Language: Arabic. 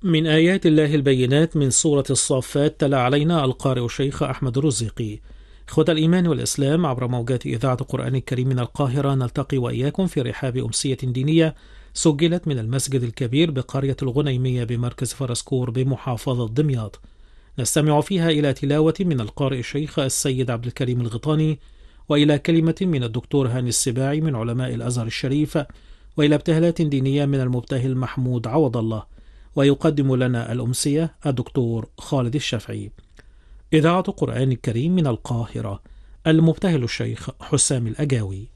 من آيات الله البينات من سورة الصافات تلا علينا القارئ الشيخ أحمد الرزيقي. إخوة الإيمان والإسلام، عبر موجات إذاعة القرآن الكريم من القاهرة نلتقي وإياكم في رحاب أمسية دينية سجلت من المسجد الكبير بقرية الغنيمية بمركز فرسكور بمحافظة دمياط، نستمع فيها إلى تلاوة من القارئ الشيخ السيد عبد الكريم الغيطاني، وإلى كلمة من الدكتور هاني السباعي من علماء الأزهر الشريف، وإلى ابتهالات دينية من المبتهل محمود عوض الله. ويقدم لنا الأمسية الدكتور خالد الشافعي. إذاعة القرآن الكريم من القاهرة، المبتهل الشيخ حسام الأجاوي.